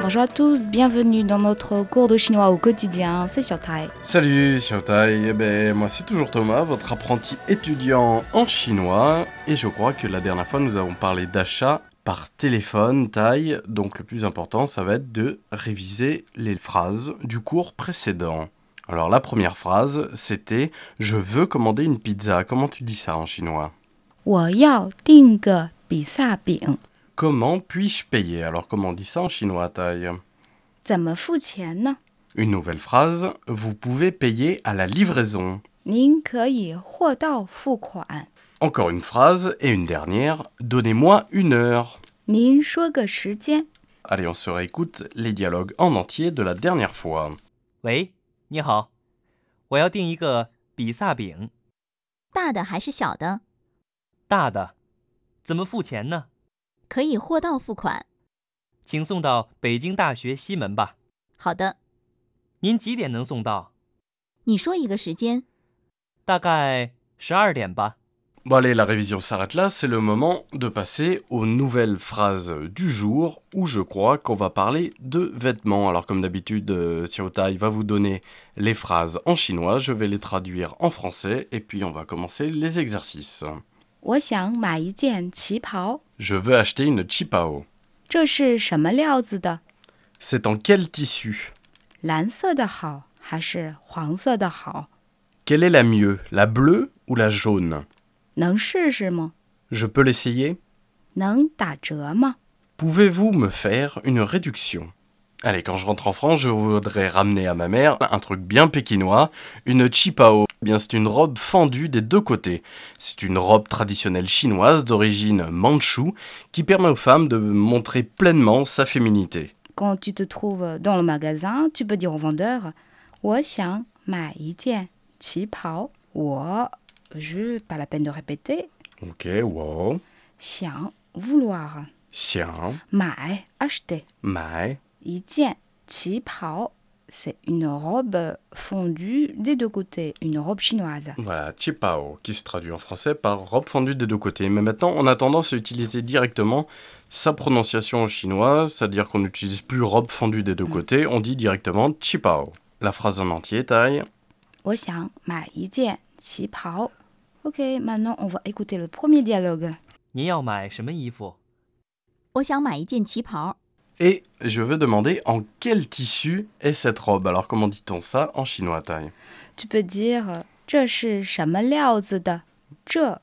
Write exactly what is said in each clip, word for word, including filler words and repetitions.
Bonjour à tous, bienvenue dans notre cours de chinois au quotidien, c'est Xiaotai. Salut Xiaotai, eh ben, moi c'est toujours Thomas, votre apprenti étudiant en chinois, et je crois que la dernière fois nous avons parlé d'achat par téléphone, taille, donc le plus important ça va être de réviser les phrases du cours précédent. Alors la première phrase c'était « Je veux commander une pizza », comment tu dis ça en chinois ? 我要订个比萨饼， Comment puis-je payer ? Alors comment on dit ça en chinois, taille ? 怎么付钱呢？ Une nouvelle phrase, vous pouvez payer à la livraison. 您可以货到付款。 Encore une phrase, et une dernière, donnez-moi une heure. 您说个时间。 Allez, on se réécoute les dialogues en entier de la dernière fois. 喂，你好，我要订一个比萨饼， 大的还是小的？ 大的，怎么付钱呢？ 可以货到付款。 请送到北京大学西门吧。 好的， 您几点能送到？ 你说一个时间。 大概十二点吧。 Bon allez, la révision s'arrête là, c'est le moment de passer aux nouvelles phrases du jour où je crois qu'on va parler de vêtements. Alors comme d'habitude, euh, Xiaotai va vous donner les phrases en chinois, je vais les traduire en français et puis on va commencer les exercices. 我想买一件旗袍， Je veux acheter une qipao. 这是什么料子的？ C'est en quel tissu ? 蓝色的好还是黄色的好？ Quelle est la mieux, la bleue ou la jaune ? 能试试吗？ Je peux l'essayer ? 能打折吗？ Pouvez-vous me faire une réduction ? Allez, quand je rentre en France, je voudrais ramener à ma mère un truc bien pékinois, une qipao. Eh bien, c'est une robe fendue des deux côtés. C'est une robe traditionnelle chinoise d'origine mandchoue qui permet aux femmes de montrer pleinement sa féminité. Quand tu te trouves dans le magasin, tu peux dire au vendeur 我想买一件旗袍。我 je pas la peine de répéter. Ok, wow. 想 vouloir. Xiang, 买 acheter. mai, 一件旗袍 c'est une robe fondue des deux côtés, une robe chinoise. voilà, qipao, qui se traduit en français par robe fendue des deux côtés. Mais maintenant, on a tendance à utiliser directement sa prononciation en chinois, c'est-à-dire qu'on n'utilise plus robe fendue des deux côtés, on dit directement qipao. La phrase en entier, taille. 我想买一件旗袍。Ok, maintenant on va écouter le premier dialogue. 您要买什么衣服？ 我想买一件旗袍。 Et je veux demander en quel tissu est cette robe. Alors comment dit-on ça en chinois, taille ? Tu peux dire 这是什么料子的？这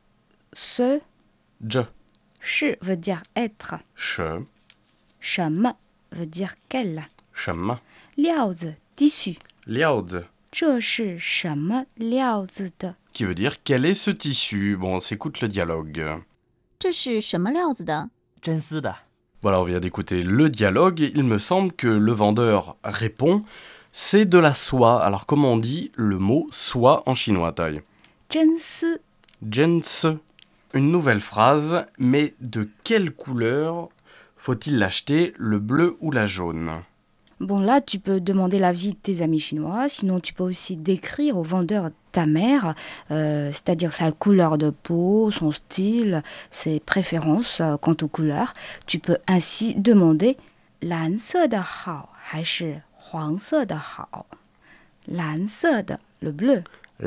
ce Je, 是 veut dire être. che, 什么 veut dire quel. shema, 料子 tissu. liaozi, 这是什么料子的？ qui veut dire quel est ce tissu. Bon, on s'écoute le dialogue. 这是什么料子的？ 真丝的。 Voilà, on vient d'écouter le dialogue. Il me semble que le vendeur répond, c'est de la soie. Alors comment on dit le mot soie en chinois, taille ? 真丝 Jense. Une nouvelle phrase, mais de quelle couleur faut-il l'acheter, le bleu ou la jaune ? Bon, là, tu peux demander l'avis de tes amis chinois. Sinon, tu peux aussi décrire au vendeur ta mère, euh, c'est-à-dire sa couleur de peau, son style, ses préférences euh, quant aux couleurs. Tu peux ainsi demander 蓝色的好还是黄色的好？蓝色的 le bleu,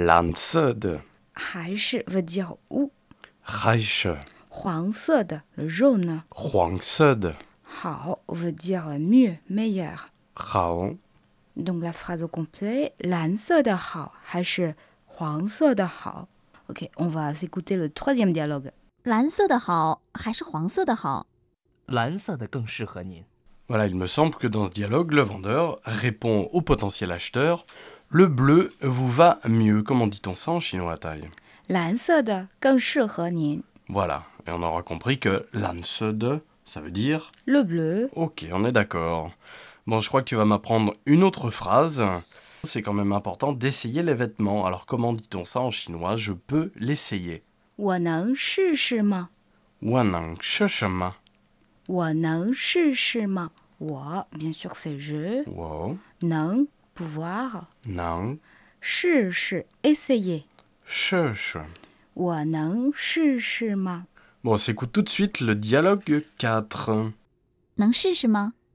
Lansed, 还是 veut dire ou, Reich, 黄色的 le jaune, Huangsed, 好 veut dire mieux, meilleur. Rao. Donc la phrase au complet, 蓝色的好还是黄色的好？ Ok, on va s'écouter le troisième dialogue. 蓝色的好还是黄色的好？ 蓝色的更适合您。 Voilà, il me semble que dans ce dialogue, le vendeur répond au potentiel acheteur, le bleu vous va mieux. Comment dit-on ça en chinois, taille ? 蓝色的更适合您。 Voilà, et on aura compris que lansed, ça veut dire... Le bleu, Ok, on est d'accord. Bon, je crois que tu vas m'apprendre une autre phrase. C'est quand même important d'essayer les vêtements. Alors comment dit-on ça en chinois ? Je peux l'essayer. 我能试试吗？ Wanang sheshema. 我能试试吗？我 bien sûr c'est je, Wow. 能 pouvoir, Nang 试试 essayer. shesh. 我能试试吗？ Bon, on s'écoute tout de suite le dialogue quatre. 能试试吗？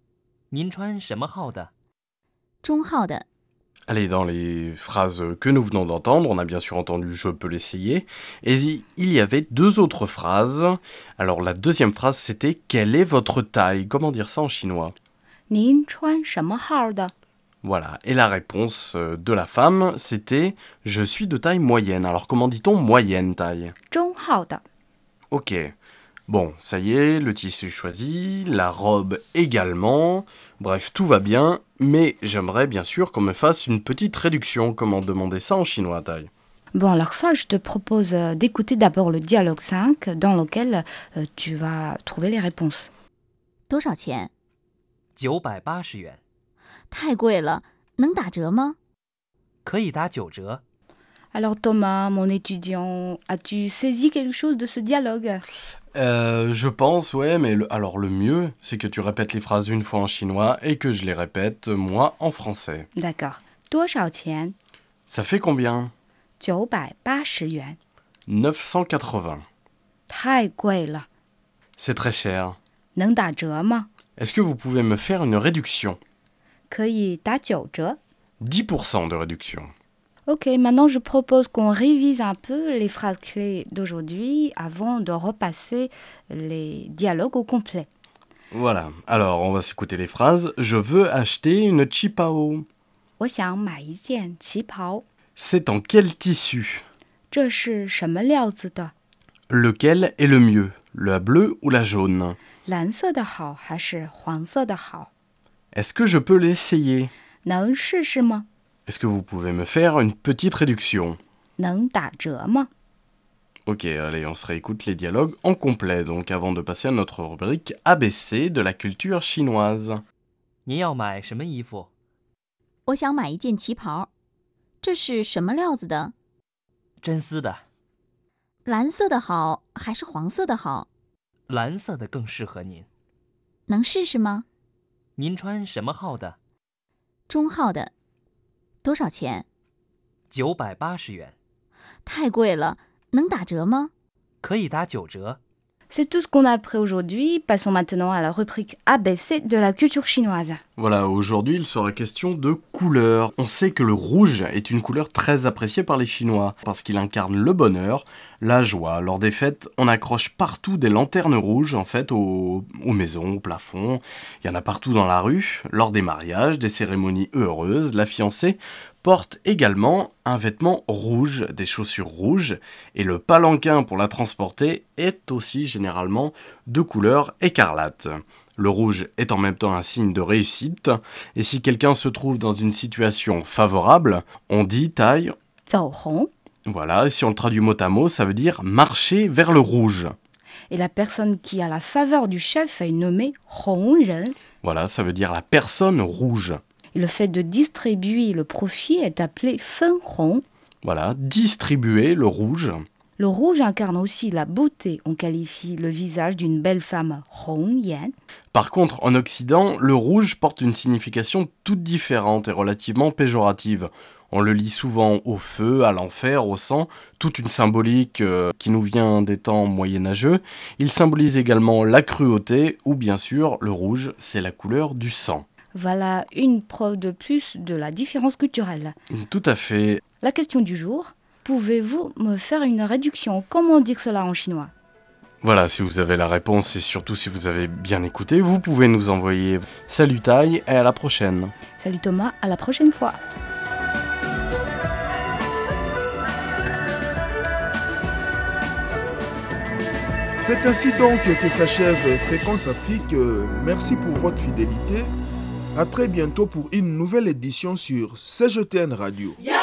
您穿什么号的？ 中号的。 Allez, dans les phrases que nous venons d'entendre, on a bien sûr entendu « je peux l'essayer ». Et il y avait deux autres phrases. Alors la deuxième phrase, c'était « quelle est votre taille ?» Comment dire ça en chinois? 您穿什么号的？ Voilà, et la réponse de la femme, c'était « je suis de taille moyenne ». Alors comment dit-on moyenne taille? 中号的。 Ok, bon, ça y est, le tissu choisi, la robe également, bref, tout va bien, mais j'aimerais bien sûr qu'on me fasse une petite réduction. Comment demander ça en chinois, taille? Bon, alors ça, je te propose euh, d'écouter d'abord le dialogue cinq, dans lequel euh, tu vas trouver les réponses. 多少钱？ 九百八十元， 太贵了，能打折吗？ 可以打九折。 Alors Thomas, mon étudiant, as-tu saisi quelque chose de ce dialogue? Euh, je pense, ouais, mais le, alors le mieux, c'est que tu répètes les phrases une fois en chinois et que je les répète, moi, en français. D'accord. 多少钱？ Ça fait combien? 九百八十元。 neuf cent quatre-vingts. 太贵了， C'est très cher. 能打折吗？ Est-ce que vous pouvez me faire une réduction? 可以打九折。 dix pour cent de réduction. Ok, maintenant je propose qu'on révise un peu les phrases clés d'aujourd'hui avant de repasser les dialogues au complet. Voilà, alors on va s'écouter les phrases. Je veux acheter une chipao. 我想买一件旗袍， C'est en quel tissu? 这是什么料子的？ Lequel est le mieux? La bleue ou la jaune? 蓝色的好还是黄色的好？ Est-ce que je peux l'essayer? 能试试吗？ Est-ce que vous pouvez me faire une petite réduction? 能打折吗？ Ok, allez, on se réécoute les dialogues en complet, donc avant de passer à notre rubrique A B C de la culture chinoise. 您要买什么衣服？ 我想买一件旗袍，这是什么料子的？ 真丝的， 蓝色的好还是黄色的好？ 蓝色的更适合您。 能试试吗？ 您穿什么号的？ 中号的。多少钱？ 九百八十元， 太贵了，能打折吗？ 可以打九折。 C'est tout ce qu'on a appris aujourd'hui. Passons maintenant à la rubrique A B C de la culture chinoise. Voilà, aujourd'hui il sera question de couleur. On sait que le rouge est une couleur très appréciée par les Chinois, parce qu'il incarne le bonheur, la joie. Lors des fêtes, on accroche partout des lanternes rouges, en fait, aux, aux maisons, au plafond. Il y en a partout dans la rue. Lors des mariages, des cérémonies heureuses, la fiancée porte également un vêtement rouge, des chaussures rouges, et le palanquin pour la transporter est aussi généralement de couleur écarlate. Le rouge est en même temps un signe de réussite, et si quelqu'un se trouve dans une situation favorable, on dit taille. 走红. Voilà, et si on le traduit mot à mot, ça veut dire marcher vers le rouge. Et la personne qui a la faveur du chef est nommée Hongren. Voilà, ça veut dire la personne rouge. Et le fait de distribuer le profit est appelé Fenhong. Voilà, distribuer le rouge. Le rouge incarne aussi la beauté. On qualifie le visage d'une belle femme Hongyan. Par contre, en Occident, le rouge porte une signification toute différente et relativement péjorative. On le lie souvent au feu, à l'enfer, au sang, toute une symbolique euh, qui nous vient des temps moyenâgeux. Il symbolise également la cruauté, ou bien sûr, le rouge, c'est la couleur du sang. Voilà une preuve de plus de la différence culturelle. Tout à fait. La question du jour, pouvez-vous me faire une réduction? Comment dire cela en chinois? Voilà, si vous avez la réponse et surtout si vous avez bien écouté, vous pouvez nous envoyer salut taille et à la prochaine. Salut Thomas, à la prochaine fois. C'est ainsi donc que s'achève Fréquence Afrique. Merci pour votre fidélité. À très bientôt pour une nouvelle édition sur C G T N Radio.